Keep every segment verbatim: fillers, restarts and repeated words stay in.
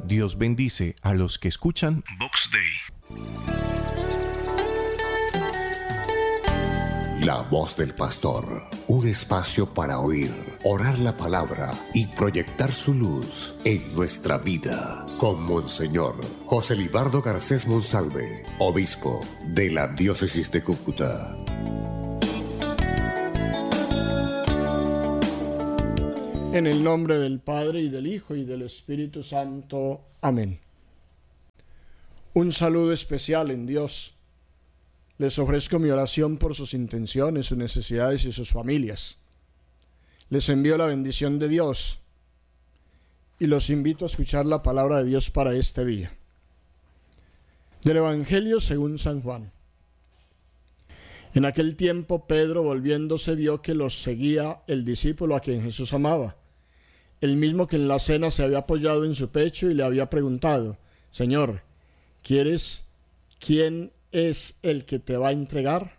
Dios bendice a los que escuchan Vox Dei. La voz del pastor, un espacio para oír, orar la palabra y proyectar su luz en nuestra vida. Con Monseñor José Libardo Garcés Monsalve, obispo de la diócesis de Cúcuta. En el nombre del Padre, y del Hijo, y del Espíritu Santo. Amén. Un saludo especial en Dios. Les ofrezco mi oración por sus intenciones, sus necesidades y sus familias. Les envío la bendición de Dios y los invito a escuchar la palabra de Dios para este día. Del Evangelio según San Juan. En aquel tiempo Pedro, volviéndose, vio que los seguía el discípulo a quien Jesús amaba, el mismo que en la cena se había apoyado en su pecho y le había preguntado: Señor, ¿quieres quién es el que te va a entregar?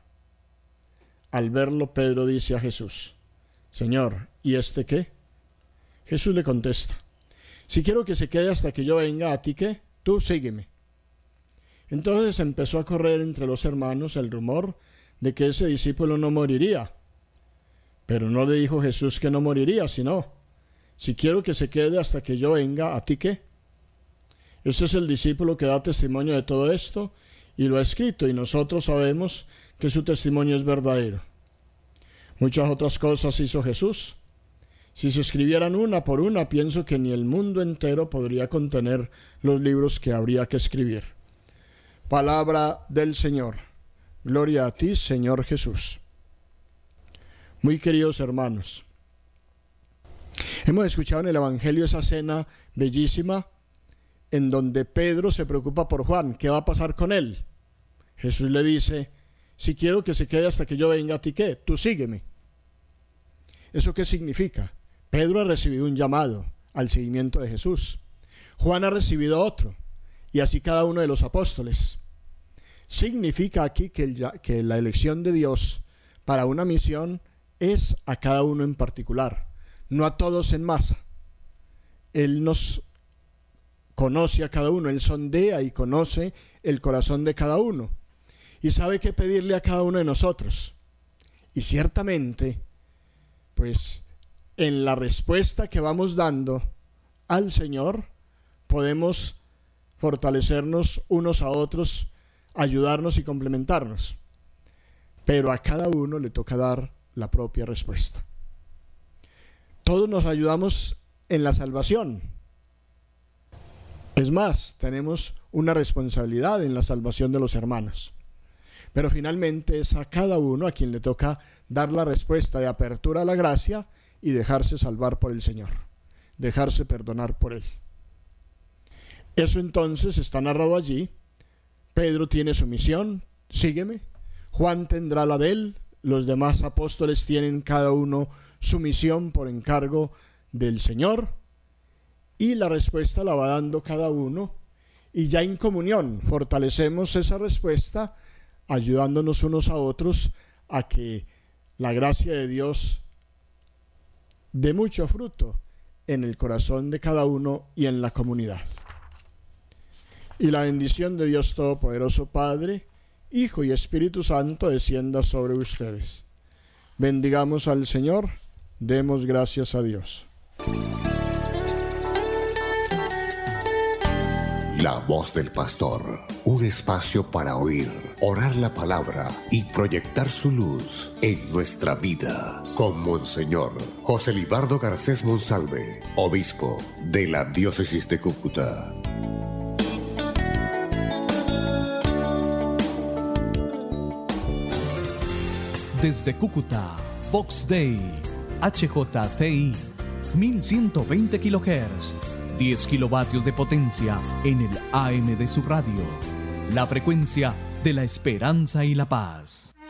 Al verlo, Pedro dice a Jesús: Señor, ¿y este qué? Jesús le contesta: Si quiero que se quede hasta que yo venga, ¿a ti qué? Tú sígueme. Entonces empezó a correr entre los hermanos el rumor de que ese discípulo no moriría. Pero no le dijo Jesús que no moriría, sino: Si quiero que se quede hasta que yo venga, ¿a ti qué? Ese es el discípulo que da testimonio de todo esto y lo ha escrito, y nosotros sabemos que su testimonio es verdadero. Muchas otras cosas hizo Jesús. Si se escribieran una por una, pienso que ni el mundo entero podría contener los libros que habría que escribir. Palabra del Señor. Gloria a ti, Señor Jesús. Muy queridos hermanos, hemos escuchado en el Evangelio esa escena bellísima en donde Pedro se preocupa por Juan. ¿Qué va a pasar con él? Jesús le dice: Si quiero que se quede hasta que yo venga, ¿a ti qué? Tú sígueme. ¿Eso qué significa? Pedro ha recibido un llamado al seguimiento de Jesús. Juan ha recibido otro, y así cada uno de los apóstoles. Significa aquí que, el, que la elección de Dios para una misión es a cada uno en particular, no a todos en masa. Él nos conoce a cada uno, Él sondea y conoce el corazón de cada uno y sabe qué pedirle a cada uno de nosotros. Y ciertamente, pues en la respuesta que vamos dando al Señor, podemos fortalecernos unos a otros, ayudarnos y complementarnos. Pero a cada uno le toca dar la propia respuesta. Todos nos ayudamos en la salvación. Es más, tenemos una responsabilidad en la salvación de los hermanos. Pero finalmente es a cada uno a quien le toca dar la respuesta de apertura a la gracia y dejarse salvar por el Señor, dejarse perdonar por Él. Eso entonces está narrado allí. Pedro tiene su misión, sígueme. Juan tendrá la de él. Los demás apóstoles tienen cada uno su misión por encargo del Señor. Y la respuesta la va dando cada uno, y ya en comunión fortalecemos esa respuesta, ayudándonos unos a otros a que la gracia de Dios dé mucho fruto en el corazón de cada uno y en la comunidad. Y la bendición de Dios Todopoderoso, Padre, Hijo y Espíritu Santo, descienda sobre ustedes. Bendigamos al Señor, demos gracias a Dios. La voz del pastor, un espacio para oír, orar la palabra y proyectar su luz en nuestra vida. Con Monseñor José Libardo Garcés Monsalve, obispo de la diócesis de Cúcuta. Desde Cúcuta, Vox Dei, H J T I, mil ciento veinte kilohertz. diez kilovatios de potencia en el A M de su radio. La frecuencia de la esperanza y la paz.